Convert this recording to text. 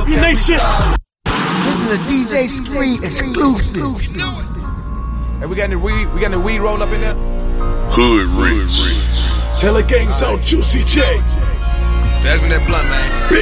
Champion Nation. This is a DJ Scree exclusive. Hey, we got any weed roll up in there? Hood Rich. Tell the gang so Juicy J. Pass me that blunt, man.